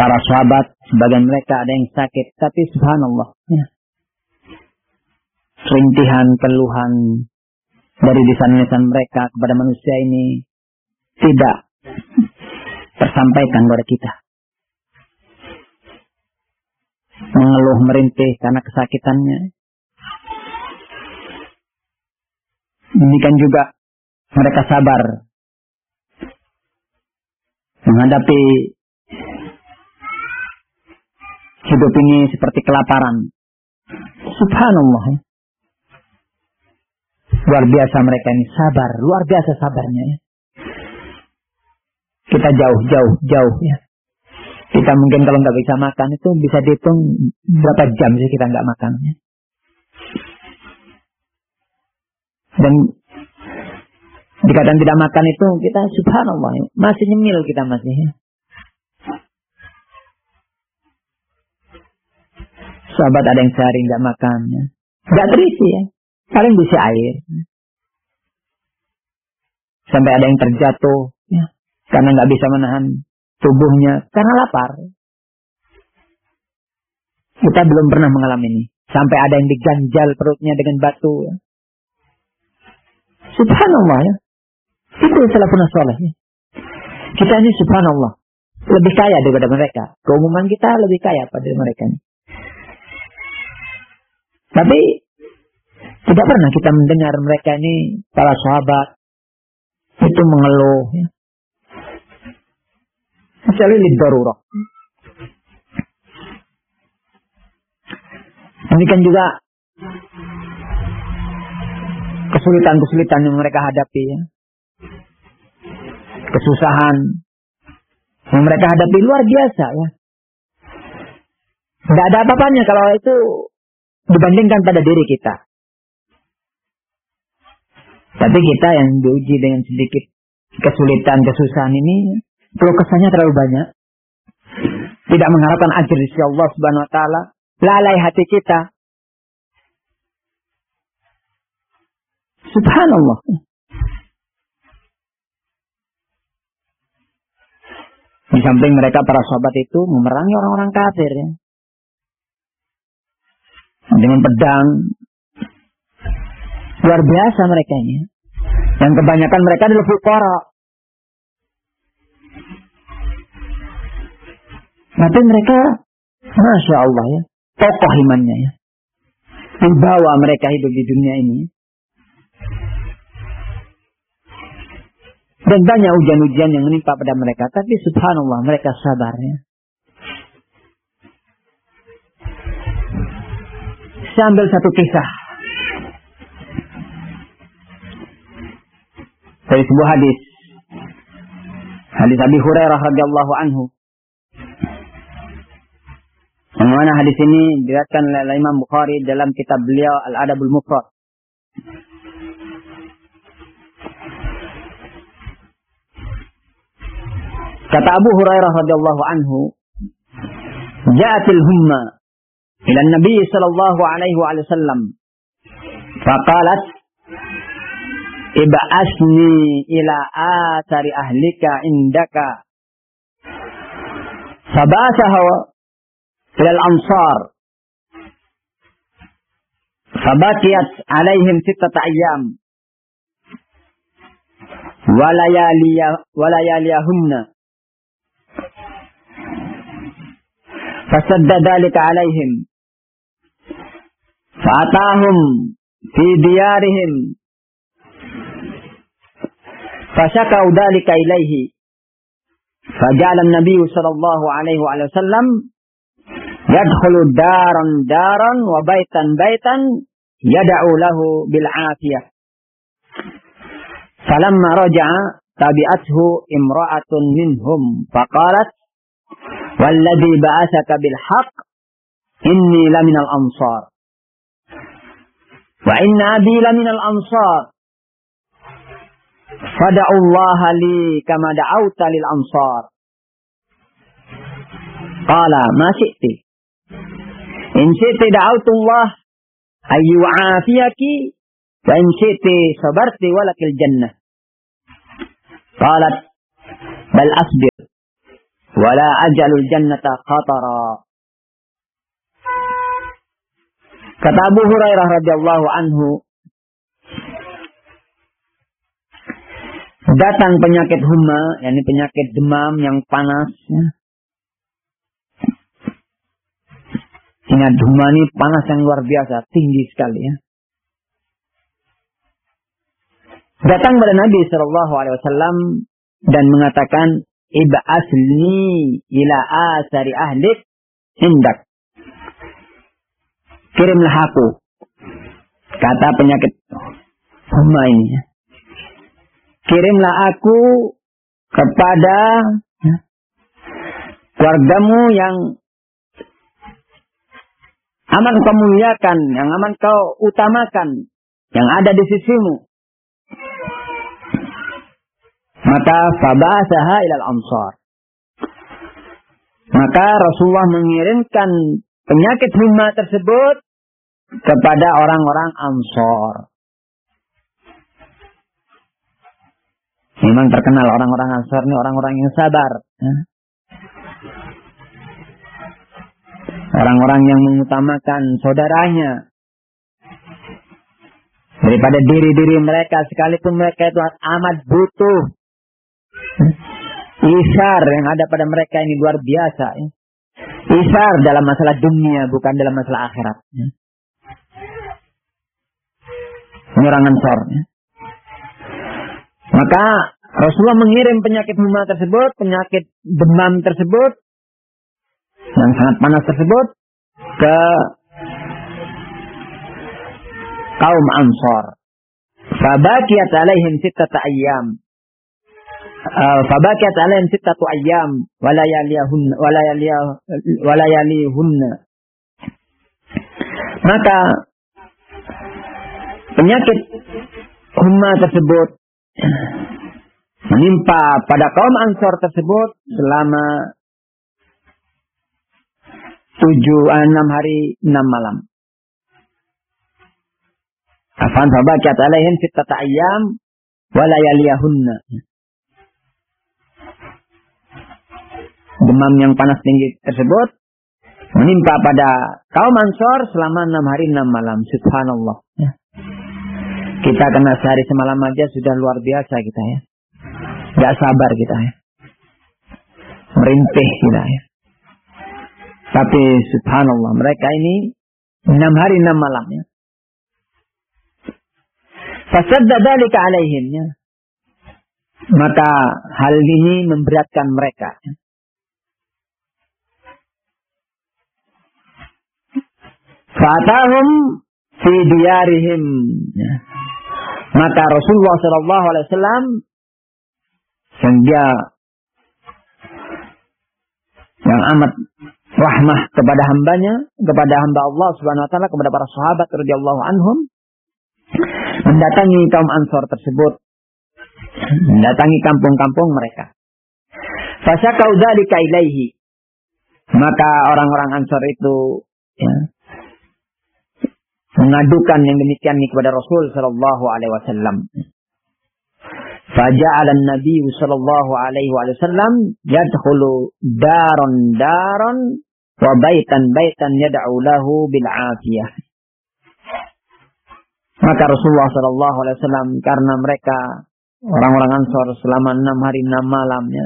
para sahabat, sebagian mereka ada yang sakit, tapi subhanallah, ya. Rintihan, keluhan dari lisan-lisan mereka kepada manusia ini tidak tersampaikan kepada kita. Mengeluh, merintih karena kesakitannya. Demikian juga mereka sabar menghadapi hidup ini seperti kelaparan. Subhanallah. Luar biasa mereka ini sabar, luar biasa sabarnya ya. Kita jauh ya. Kita mungkin kalau nggak bisa makan itu bisa dihitung berapa jam sih kita nggak makan ya. Dan dikatakan tidak makan itu kita subhanallah ya. Masih nyemil kita masih ya. Sahabat ada yang sehari nggak makan ya. Nggak terisi ya. Paling bisa air. Sampai ada yang terjatuh ya, karena nggak bisa menahan tubuhnya karena lapar. Kita belum pernah mengalami ini. Sampai ada yang diganjal perutnya dengan batu. Ya. Subhanallah ya. Itu salafun saleh ya. Kita ini subhanallah lebih kaya daripada mereka. Keumuman kita lebih kaya pada mereka ini. Tapi tidak pernah kita mendengar mereka ini, para sahabat, itu mengeluh. Ya. Kecuali lidarurah. Demikian juga kesulitan-kesulitan yang mereka hadapi. Ya. Kesusahan yang mereka hadapi luar biasa. Ya. Tidak ada apa-apanya kalau itu dibandingkan pada diri kita. Tapi kita yang diuji dengan sedikit kesulitan, kesusahan ini, perlu kesannya terlalu banyak. Tidak mengharapkan ajar dari Allah Subhanahu Wa Taala, lalai hati kita. Subhanallah. Di samping mereka para sahabat itu memerangi orang-orang kafir, ya. Dengan pedang. Luar biasa mereka ini. Yang kebanyakan mereka adalah fuqara. Tapi mereka, Masya Allah ya, tokoh imannya ya. Dibawa mereka hidup di dunia ini. Dan banyak ujian-ujian yang menimpa pada mereka. Tapi subhanallah mereka sabar ya. Saya ambil satu kisah. Dari sebuah hadis. Hadis Abi Hurairah radhiyallahu anhu. Yang mana hadis ini diriwayatkan oleh Imam Bukhari dalam kitab beliau Al-Adabul Mufrad. Kata Abu Hurairah radhiyallahu anhu, "Ja'atil humma ila Nabi sallallahu alaihi wasallam. Faqalat, ib'asni ila athari ahlika indaka." Fabasaha ila al-ansar. Fabakiyat alaihim 6 ayyam. Walayaliyahunna. Fasadda dhalika alaihim. Fa'atahum fi diyarihim. Fashakau dhalika ilaihi. Faja'ala an-nabiy sallallahu alaihi wasallam yadkhulu daran wa baitan yad'u lahu bil afiyah. Falamma raja'a tabi'athu imra'atun minhum faqalat, walladhi ba'athaka bil haqq inni laminal ansar wa inna abi laminal ansar fada'u Allah li kama da'awta lil ansar. Qala ma syi'ti in syi'ti da'awtu Allah ayyu'afiyaki wa in syi'ti sabarti walakil jannah. Qalat bal asbir wala ajalul jannata khatara. Kata Abu Hurairah radhiyallahu anhu, datang penyakit huma, yakni penyakit demam yang panas. Ya. Ingat, huma ini panas yang luar biasa, tinggi sekali ya. Datang kepada Nabi Shallallahu Alaihi Wasallam dan mengatakan, ib'asni ila asari ahlik indak. Kirimlah aku, kata penyakit huma ini. Kirimlah aku kepada keluargamu yang aman kau muliakan, yang aman kau utamakan, yang ada di sisimu. Maka fabasaha ilal ansar. Maka Rasulullah mengirimkan penyakit huma tersebut kepada orang-orang Ansar. Memang terkenal orang-orang Ansar ini orang-orang yang sabar. Orang-orang yang mengutamakan saudaranya daripada diri-diri mereka, sekalipun mereka itu amat butuh. Isar yang ada pada mereka ini luar biasa. Isar dalam masalah dunia, bukan dalam masalah akhirat. Ini orang Ansar. Maka Rasulullah mengirim penyakit huma tersebut, penyakit demam tersebut, yang sangat panas tersebut, ke kaum Ansar. Fabakiyat alaihim sittata ayyam. Fabakiyat alaihim sittatu ayyam walayalihunna. Maka penyakit huma tersebut menimpa pada kaum Ansar tersebut selama 6 hari 6 malam. Afan fabakiyat alaihim sittata ayyam walayalihunna. Demam yang panas tinggi tersebut menimpa pada kaum Ansar selama 6 hari 6 malam. Subhanallah. Ya. Kita kena sehari semalam aja sudah luar biasa kita ya. Gak sabar kita ya. Merintih kita ya. Tapi subhanallah mereka ini 6 hari 6 malam ya. Fasadda dzalika alaihim ya. Maka hal ini memberatkan mereka. Ya. Fatahum fi diyarihim. Ya. Maka Rasulullah sallallahu alaihi wasallam yang amat rahmah kepada hambanya, kepada hamba Allah Subhanahu wa taala, kepada para sahabat radhiyallahu anhum, mendatangi kaum Ansar tersebut, mendatangi kampung-kampung mereka. Fasyakau dzalika ilaihi. Maka orang-orang Ansar itu ya, mengadukan yang demikian ini kepada Rasul sallallahu alaihi wasallam. Faja'ala an-nabiy sallallahu alaihi wasallam yadkhulu daron wa baitan yad'u lahu bil afiyah. Maka Rasulullah sallallahu alaihi wasallam, karena mereka orang-orang Ansar selama 6 hari 6 malamnya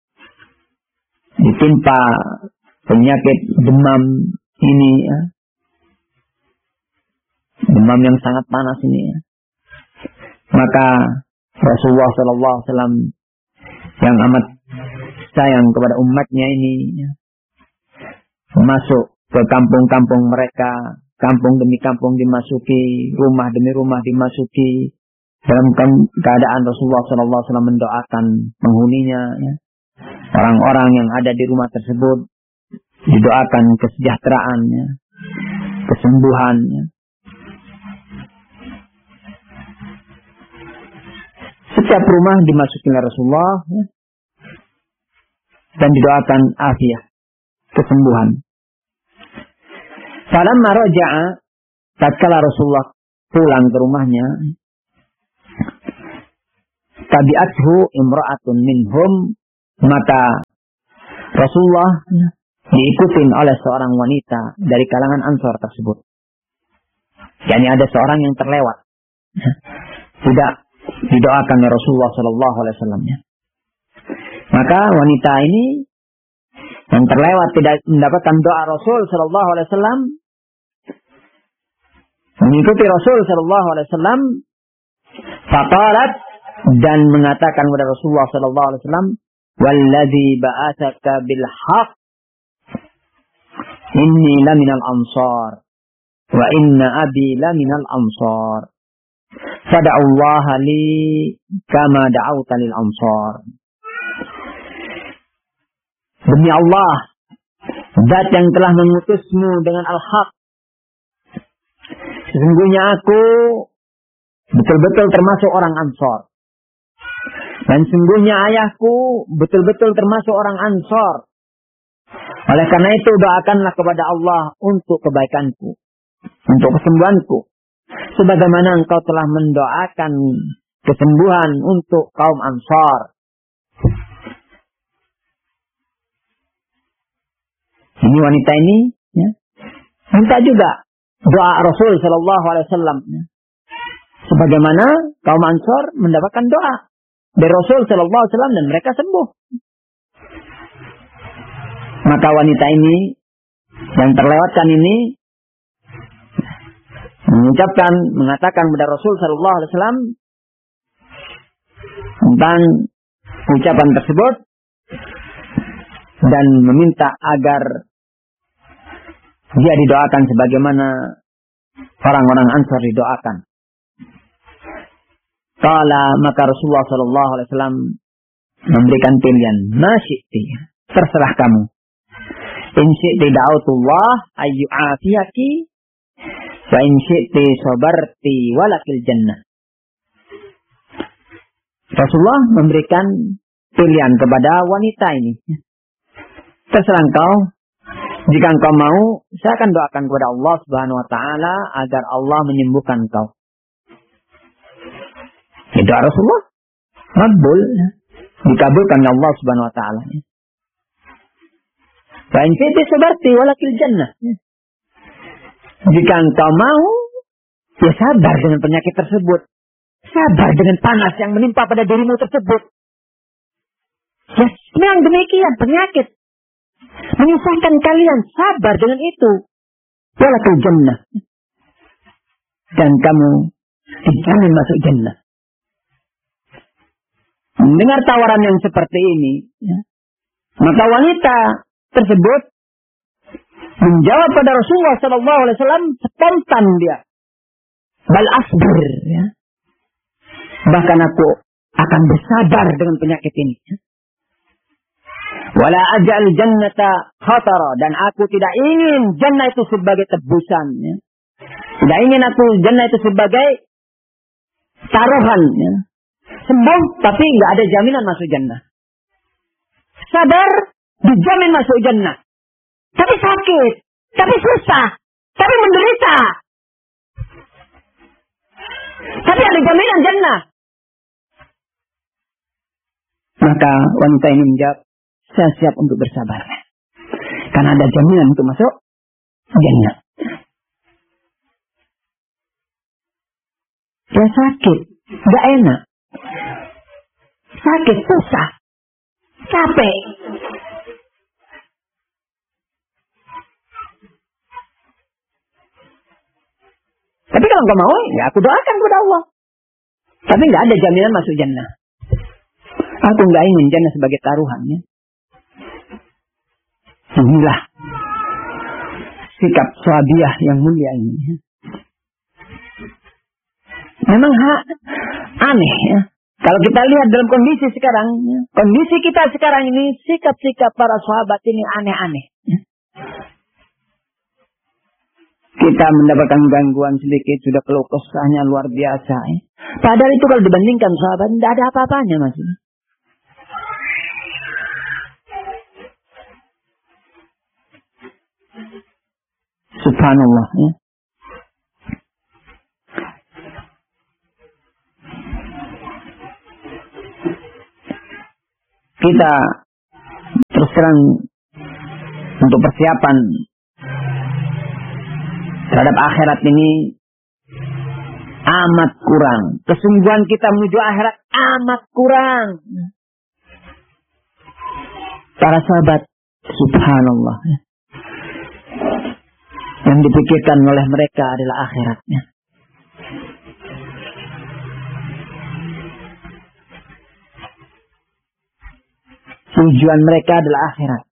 ditimpa penyakit demam ini ya. Demam yang sangat panas ini ya. Maka Rasulullah sallallahu alaihi wasallam yang amat sayang kepada umatnya ini ya, masuk ke kampung-kampung mereka, kampung demi kampung dimasuki, rumah demi rumah dimasuki, dalam keadaan Rasulullah sallallahu alaihi wasallam mendoakan penghuninya ya. Orang-orang yang ada di rumah tersebut didoakan kesejahteraannya, kesembuhannya. Setiap rumah dimasuki oleh Rasulullah ya, dan didoakan afiah, kesembuhan. Falamma raja'a, tatkala Rasulullah pulang ke rumahnya, tabi'athu imra'atun minhum, maka Rasulullah diikutin oleh seorang wanita dari kalangan Ansor tersebut. Yani ada seorang yang terlewat, tidak didoakan oleh Rasulullah Sallallahu Alaihi Wasallam. Maka wanita ini yang terlewat tidak mendapatkan doa Rasul Sallallahu Alaihi Wasallam, mengikuti Rasul Sallallahu Alaihi Wasallam, faqalat, dan mengatakan kepada Rasulullah Sallallahu Alaihi Wasallam, "Walladzi ba'atsaka bil haqq, inni laminal ansar, wa inna abi laminal ansar. Fada'ullaha li kama da'auta lil ansar." Demi Allah, Zat yang telah mengutusmu dengan al-haq, sesungguhnya aku betul-betul termasuk orang Ansor. Dan sungguhnya ayahku betul-betul termasuk orang Ansor. Oleh karena itu doakanlah kepada Allah untuk kebaikanku, untuk kesembuhanku, sebagaimana engkau telah mendoakan kesembuhan untuk kaum Ansor. Ini wanita ini minta juga doa Rasul Sallallahu Alaihi Wasallam, sebagaimana kaum Ansor mendapatkan doa dari Rasul Sallallahu Alaihi Wasallam dan mereka sembuh. Maka wanita ini yang terlewatkan ini mengatakan kepada Rasul Sallallahu Alaihi Wasallam tentang ucapan tersebut dan meminta agar dia didoakan sebagaimana orang-orang Ansar didoakan. Maka Rasulullah Sallallahu Alaihi Wasallam memberikan pilihan, "Masyiti, terserah kamu. In syi'ti da'utullah ayyu'afiyaki, wa in syi'ti sabarti walakil jannah." Rasulullah memberikan pilihan kepada wanita ini. Terserah engkau. Jika engkau mau, saya akan doakan kepada Allah Subhanahu wa taala agar Allah menyembuhkan engkau. Doa Rasulullah makbul, dikabulkan oleh Allah Subhanahu wa taala. Wa in fi'ti sabarti walakil jannah. Jika engkau mau, ya sabar dengan penyakit tersebut. Sabar dengan panas yang menimpa pada dirimu tersebut. Ya, memang demikian penyakit menyusahkan kalian, sabar dengan itu. Walakil jannah. Dan kamu dijamin masuk jannah. Mendengar tawaran yang seperti ini, maka wanita tersebut menjawab pada Rasulullah Sallallahu Alaihi Wasallam spontan dia, bal asbir, bahkan aku akan bersabar dengan penyakit ini. Wala ajal jannata khatara, dan aku tidak ingin jannah itu sebagai tebusan. Tidak ingin aku jannah itu sebagai taruhan. Sembuh tapi nggak ada jaminan masuk jannah. Sabar dijamin masuk jannah. Tapi sakit, tapi susah, tapi menderita. Tapi ada jaminan jannah. Maka wanita ini menjawab, saya siap untuk bersabar. Karena ada jaminan untuk masuk jannah. Ya sakit, nggak enak. Sakit, susah, capek. Tapi kalau nggak mau, ya aku doakan kepada Allah. Tapi nggak ada jaminan masuk jannah. Aku nggak ingin jannah sebagai taruhan. Inilah sikap sahabiah yang mulia ini. Memang aneh ya. Kalau kita lihat dalam kondisi sekarang, kondisi kita sekarang ini, sikap-sikap para sahabat ini aneh-aneh. Kita mendapatkan gangguan sedikit, sudah keluh kesahnya luar biasa. Padahal itu kalau dibandingkan sahabat, tidak ada apa-apanya masih. Subhanallah. Ya. Kita Terus terang untuk persiapan terhadap akhirat ini amat kurang. Kesungguhan kita menuju akhirat amat kurang. Para sahabat, subhanallah, yang dipikirkan oleh mereka adalah akhiratnya. Tujuan mereka adalah akhirat.